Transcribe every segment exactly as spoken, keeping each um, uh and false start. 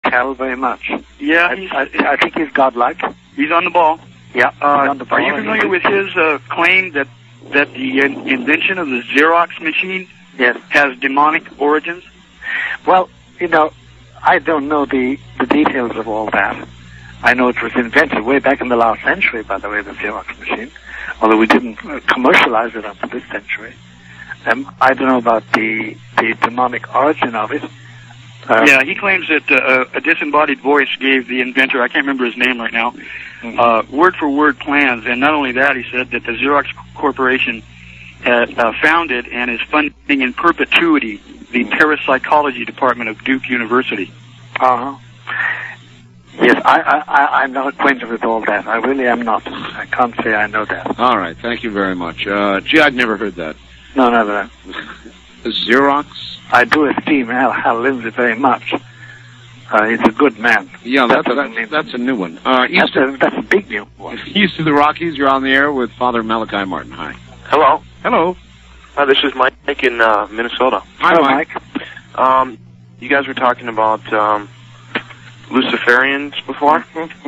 Cal very much. Yeah, I, he's, I, I think he's godlike. he's on the ball. Yeah, Uh, on the ball. are you familiar with his uh, claim that that the in- invention of the Xerox machine Yes. has demonic origins? Well, you know, I don't know the, the details of all that. I know it was invented way back in the last century, by the way, the Xerox machine, although we didn't uh, commercialize it until this century. Um, I don't know about the the demonic origin of it. Um, Yeah, he claims that uh, a disembodied voice gave the inventor, I can't remember his name right now, mhm. uh, word-for-word plans. And not only that, he said that the Xerox Corporation had uh, founded and is funding in perpetuity the parapsychology department of Duke University. Uh-huh. Yes, I, I, I, I'm not acquainted with all that. I really am not. I can't say I know that. All right, thank you very much. Uh, gee, I'd never heard that. No, no, no. Xerox? I do esteem Hal, Hal Lindsey very much. Uh, he's a good man. Yeah, that's, That that's, doesn't mean- that's a new one. Uh, That's east, of, a, that's a big new one. east of the Rockies, you're on the air with Father Malachi Martin. Hi. Hello. Hello. Uh, this is Mike in uh, Minnesota. Hi, Hello, Mike. Mike. Um, you guys were talking about um, Luciferians before,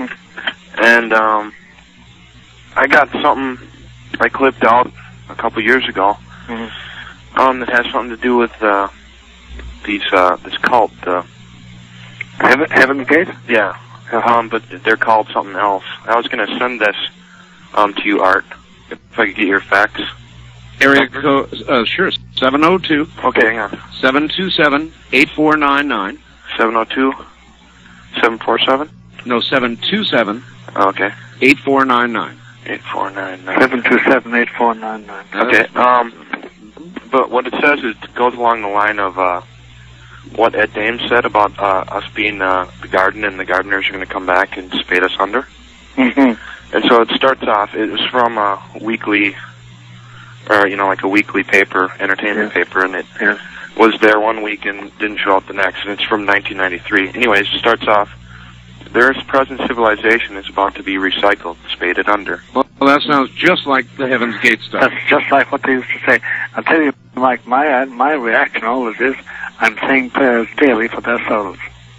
and um, I got something I clipped out a couple years ago Mm-hmm. um, that has something to do with uh, these uh, this cult. Uh, Heaven, Heaven's Gate? yeah, um, but they're called something else. I was going to send this um, to you, Art, if I could get your fax. Area code, uh, sure, seven oh two, Okay, hang on. seven two seven, eight four nine nine. seven oh two, seven four seven? No, seven two seven, Okay. eight four nine nine. eight four nine nine. seven two seven, eight four nine nine. Okay. Um, but what it says is it goes along the line of uh, what Ed Dames said about uh, us being uh, the garden and the gardeners are going to come back and spade us under. Mm-hmm. And so it starts off, it was from a weekly, or, you know, like a weekly paper, entertainment Yeah. paper, and it Yeah. was there one week and didn't show up the next, and it's from nineteen ninety-three. Anyways, it starts off, their present civilization is about to be recycled, spaded under. Well, that sounds just like the Heaven's Gate stuff. That's just like what they used to say. I'll tell you, Mike, my my reaction always is, I'm saying prayers daily for their souls.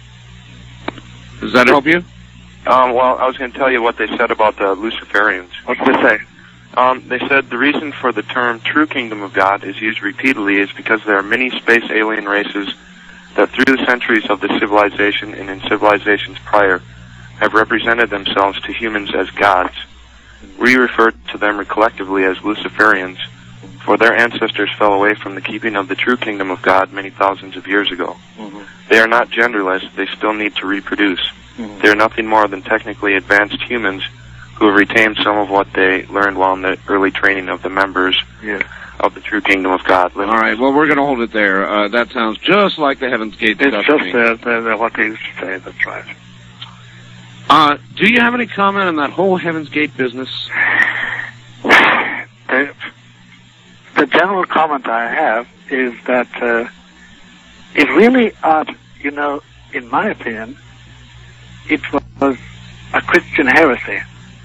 Does that help you? Um, well, I was going to tell you what they said about the Luciferians. What do they say? Um, they said the reason for the term true kingdom of God is used repeatedly is because there are many space alien races that through the centuries of the civilization and in civilizations prior have represented themselves to humans as gods. We refer to them collectively as Luciferians, for their ancestors fell away from the keeping of the true kingdom of God many thousands of years ago. Mm-hmm. They are not genderless, they still need to reproduce. Mm-hmm. They are nothing more than technically advanced humans who have retained some of what they learned while in the early training of the members Yeah. of the true kingdom of God. All right, well, we're going to hold it there. Uh, that sounds just like the Heaven's Gate It's stuff just to me. uh, the, the, what they used to say, that's right. Uh, do you have any comment on that whole Heaven's Gate business? The, the general comment I have is that uh, it really ought, you know, in my opinion, it was a Christian heresy.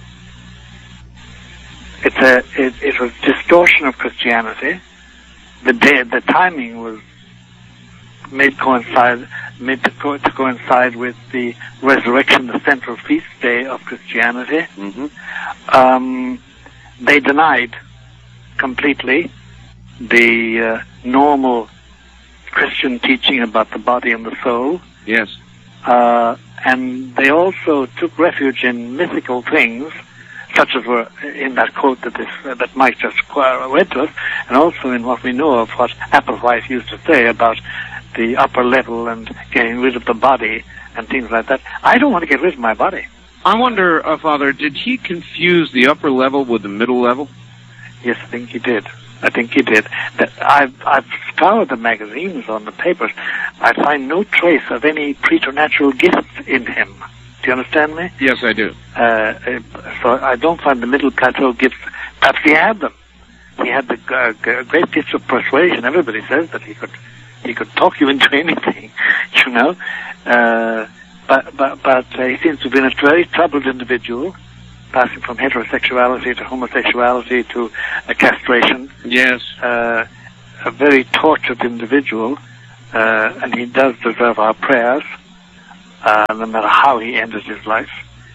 It's a, it, it was distortion of Christianity. The day, the timing was made coincide, made to, co- to coincide with the resurrection, the central feast day of Christianity. Mm-hmm. Um, they denied completely the uh, normal Christian teaching about the body and the soul. Yes. Uh, and they also took refuge in mythical things, such as were in that quote that this, uh, that Mike just read to us, and also in what we know of what Applewhite used to say about the upper level and getting rid of the body and things like that. I don't want to get rid of my body. I wonder, uh, Father, did he confuse the upper level with the middle level? Yes, I think he did. I think he did. That I've I've scoured the magazines on the papers. I find no trace of any preternatural gifts in him. Do you understand me? Yes, I do. Uh, so I don't find the middle plateau gifts. Perhaps he had them. He had the uh, g- great gifts of persuasion. Everybody says that he could he could talk you into anything, you know. Uh, but but but uh, he seems to have been a very troubled individual, passing from heterosexuality to homosexuality to uh, castration. Yes. Uh, a very tortured individual, uh, and he does deserve our prayers. uh, no matter how he ended his life.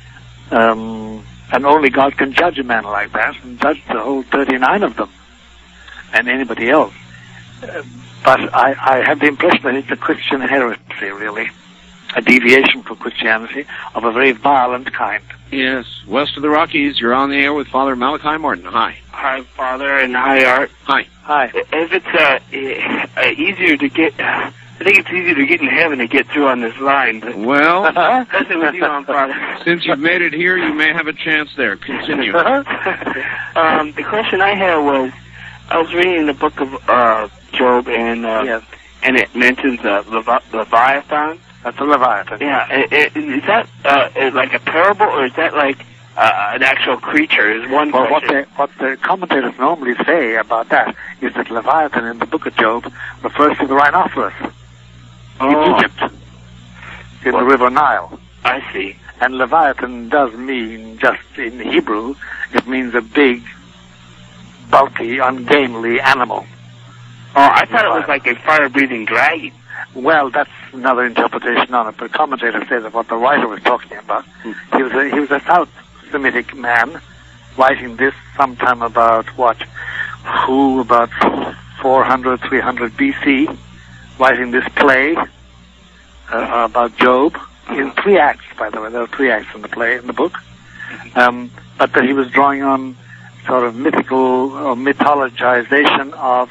Um, and only God can judge a man like that, and judge the whole thirty-nine of them, and anybody else. Uh, but I, I have the impression that it's a Christian heresy, really. A deviation from Christianity of a very violent kind. Yes, west of the Rockies, you're on the air with Father Malachi Martin. Hi. Hi, Father, and hi, Art. Hi. Hi. If it's uh, uh, easier to get, uh, I think it's easier to get in heaven to get through on this line. But Well, that's it with you on, Father. since you've made it here, you may have a chance there. Continue. um, the question I had was, I was reading the book of uh, Job, and uh, Yes. and it mentions uh, Levi- Leviathan. That's a Leviathan. Yeah, i- i- is that uh, like a parable, or is that like uh, an actual creature? Is one Well, what question. the, what the commentators normally say about that is that Leviathan in the book of Job refers to the rhinoceros Oh, in Egypt, in Well- the river Nile. I see. And Leviathan does mean, just in Hebrew, it means a big, bulky, ungainly animal. Oh, I thought it was like a fire-breathing dragon. Well, that's another interpretation on it, but commentators say that what the writer was talking about, he was a, he was a South Semitic man writing this sometime about, what, who, about four hundred, three hundred B C, writing this play uh, about Job, in three acts, by the way. There are three acts in the play, in the book. Um, but that he was drawing on sort of mythical or mythologization of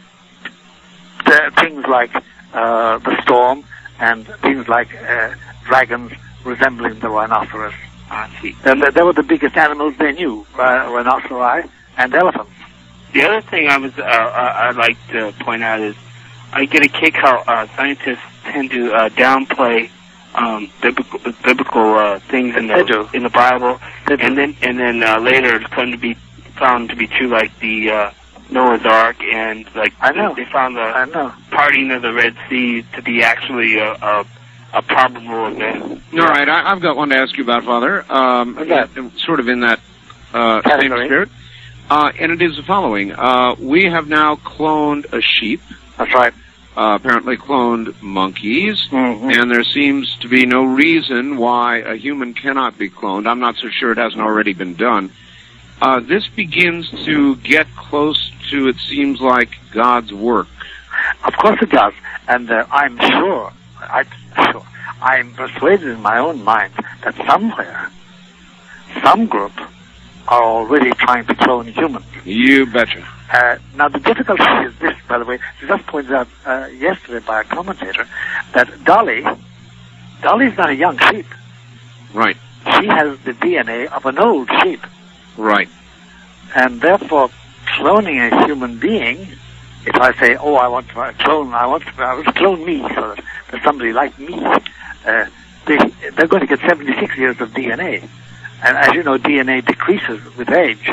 the things like uh, the storm and things like uh, dragons resembling the rhinoceros. I see. And they were the biggest animals they knew, uh, rhinoceri and elephants. The other thing I was uh, I- I'd like to point out is I get a kick how uh, scientists tend to uh, downplay um, biblical, biblical uh, things in They do. the in the Bible, They do. and then and then uh, later it's come to be found to be true, like the uh, Noah's Ark, and like I know. they found the I know. parting of the Red Sea to be actually a, a, a probable event. All right, I, I've got one to ask you about, Father. Um, Okay. uh, sort of in that uh, same Category. spirit. Uh, and it is the following. Uh, we have now cloned a sheep, That's right. uh, apparently cloned monkeys, Mhm. and there seems to be no reason why a human cannot be cloned. I'm not so sure it hasn't already been done. Uh, this begins to get close to, it seems like, God's work. Of course it does. And uh, I'm sure, I, sure, I'm persuaded in my own mind that somewhere, some group are already trying to clone humans. You betcha. Uh, now, the difficulty is this, by the way, it was just pointed out uh, yesterday by a commentator, that Dolly, Dolly's not a young sheep. Right, She has the D N A of an old sheep. right. And therefore, cloning a human being, if I say, oh, I want to clone, I want to, I want to clone me so that there's somebody like me, uh, they, they're going to get seventy-six years of D N A. And as you know, D N A decreases with age.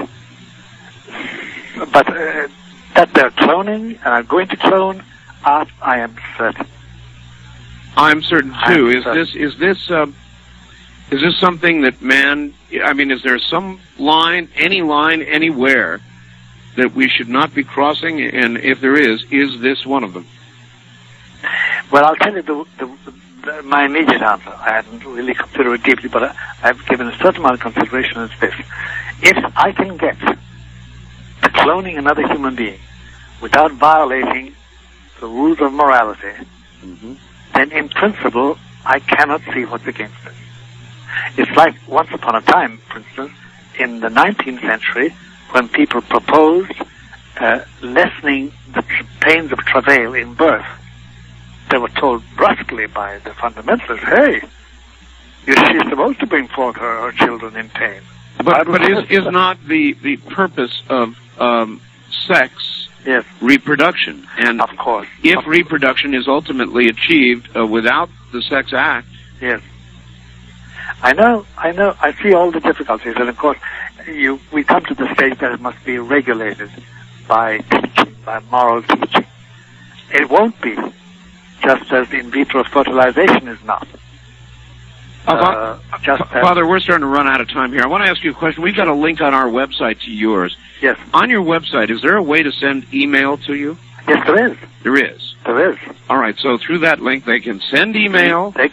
But uh, that they're cloning and are going to clone, uh, I am certain. I'm certain too. I'm Is certain. this is this uh, is this something that man? I mean, is there some line, any line, anywhere that we should not be crossing? And if there is, is this one of them? Well, I'll tell you the, the, the, my immediate answer. I hadn't really considered it deeply, but I, I've given a certain amount of consideration as this. If I can get to cloning another human being without violating the rules of morality, Mm-hmm. then in principle, I cannot see what's against it. It's like once upon a time, for instance, in the nineteenth century, when people proposed uh, lessening the tr- pains of travail in birth. They were told brusquely by the fundamentalists, hey, you- she's supposed to bring forth her, her children in pain. But but is is not the the purpose of um, sex Yes, reproduction? And of course. if Of- reproduction is ultimately achieved uh, without the sex act, Yes. I know, I know, I see all the difficulties, and of course, you, we come to the stage that it must be regulated by teaching, by moral teaching. It won't be, just as in vitro fertilization is not. Uh, Uh, just as, Father, we're starting to run out of time here. I want to ask you a question. We've got a link on our website to yours. yes, On your website, is there a way to send email to you? yes, there is, There is. there is. All right, so through that link, they can send email, They can.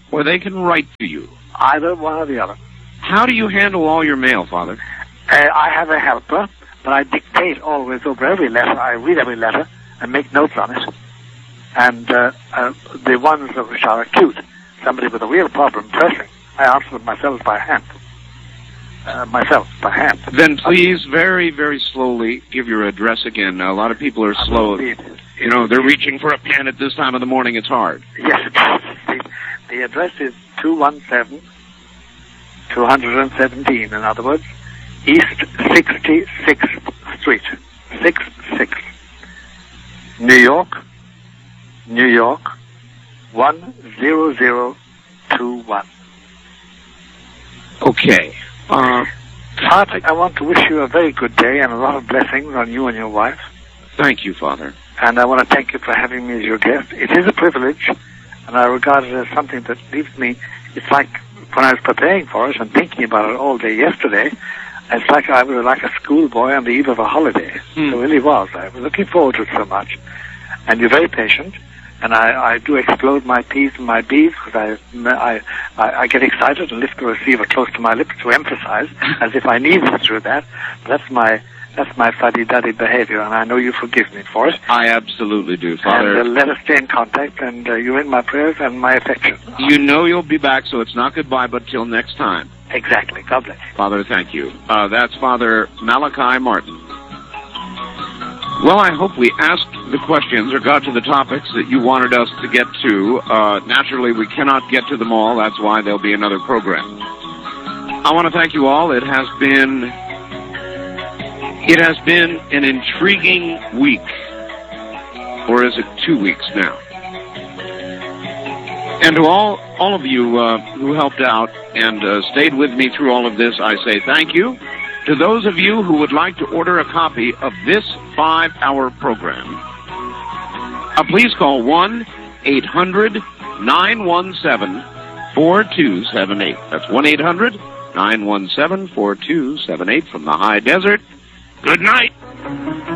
or they can write to you? Either one or the other. How do you handle all your mail, Father? Uh, I have a helper, but I dictate always over every letter. I read every letter and make notes on it. And uh, uh, the ones which are acute, somebody with a real problem pressing, I answer them myself by hand. Uh, myself by hand. Then please, very, very slowly, give your address again. Now, a lot of people are slow. Indeed. You know, they're reaching for a pen at this time of the morning. It's hard. Yes, it is. The, the address is two one seven, two seventeen, in other words, East sixty-sixth Street, sixty-six, New York, New York, one zero zero two one. Okay. Uh, Art, I want to wish you a very good day and a lot of blessings on you and your wife. Thank you, Father. And I want to thank you for having me as your guest. It is a privilege, and I regard it as something that leaves me, it's like when I was preparing for it and thinking about it all day yesterday, it's like I was like a schoolboy on the eve of a holiday. Hmm. It really was. I was looking forward to it so much. And you're very patient, and I, I do explode my P's and my B's because I, I, I get excited and lift the receiver close to my lips to emphasize, as if I needed to do that. But that's my that's my fuddy-duddy behavior, and I know you forgive me for it. I absolutely do, Father. And uh, let us stay in contact, and uh, you're in my prayers and my affection. You know you'll be back, so it's not goodbye, but till next time. Exactly. God bless you. Father, thank you. Uh, that's Father Malachi Martin. Well, I hope we asked the questions or got to the topics that you wanted us to get to. Uh, naturally, we cannot get to them all. That's why there'll be another program. I want to thank you all. It has been, it has been an intriguing week. Or is it two weeks now? And to all, all of you uh, who helped out and uh, stayed with me through all of this, I say thank you. To those of you who would like to order a copy of this five-hour program, uh, please call one eight hundred nine one seven four two seven eight. That's one eight hundred nine one seven four two seven eight from the high desert. Good night.